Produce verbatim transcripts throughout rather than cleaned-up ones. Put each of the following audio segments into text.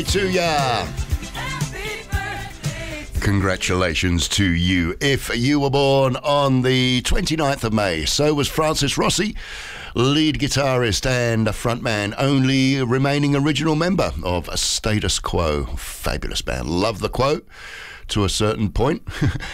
To ya. Congratulations to you. If you were born on the twenty-ninth of May, so was Francis Rossi, lead guitarist and a frontman, only remaining original member of Status Quo. Fabulous band. Love the Quo to a certain point.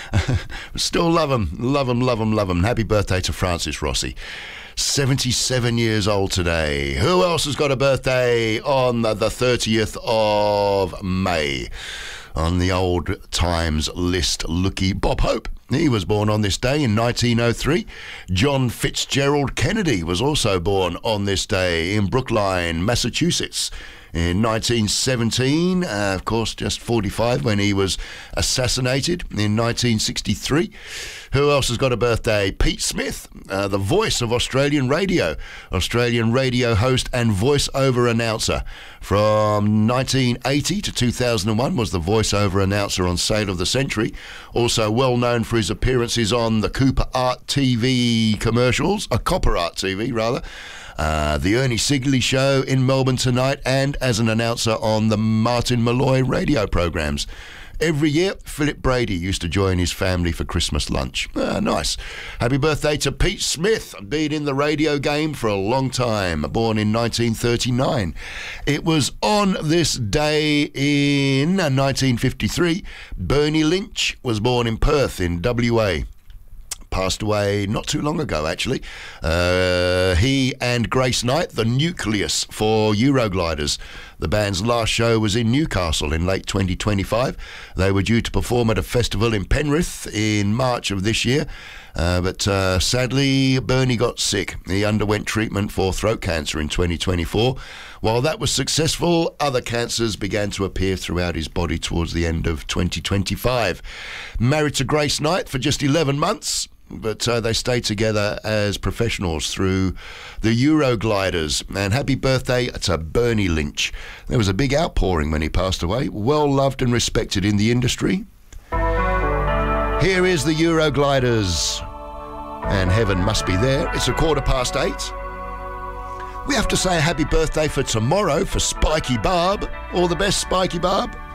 Still love them, love them, love them, love them. Happy birthday to Francis Rossi. seventy-seven years old today. Who else has got a birthday on the, the thirtieth of May? On the old times list, looky Bob Hope. He was born on this day in nineteen oh three. John Fitzgerald Kennedy was also born on this day in Brookline, Massachusetts. In nineteen seventeen, uh, of course, just forty-five when he was assassinated in nineteen sixty-three. Who else has got a birthday? Pete Smith, uh, the voice of Australian radio, Australian radio host and voice-over announcer. From nineteen eighty to two thousand one was the voice-over announcer on Sale of the Century. Also well known for his appearances on the Cooper Art T V commercials, a Copper Art T V rather. Uh, the Ernie Sigley Show in Melbourne Tonight, and as an announcer on the Martin Malloy radio programs. Every year, Philip Brady used to join his family for Christmas lunch. Ah, nice. Happy birthday to Pete Smith, been in the radio game for a long time, born in nineteen thirty-nine. It was on this day in nineteen fifty-three, Bernie Lynch was born in Perth in W A. Passed away not too long ago, actually. Uh, he and Grace Knight, the nucleus for Eurogliders. The band's last show was in Newcastle in late twenty twenty-five. They were due to perform at a festival in Penrith in March of this year. Uh, but uh, sadly, Bernie got sick. He underwent treatment for throat cancer in twenty twenty-four. While that was successful, other cancers began to appear throughout his body towards the end of twenty twenty-five. Married to Grace Knight for just eleven months. But uh, they stayed together as professionals through the Eurogliders. And happy birthday to Bernie Lynch. There was a big outpouring when he passed away. Well loved and respected in the industry. Here is the Eurogliders. And heaven must be there. It's a quarter past eight. We have to say a happy birthday for tomorrow for Spiky Barb. All the best, Spiky Barb.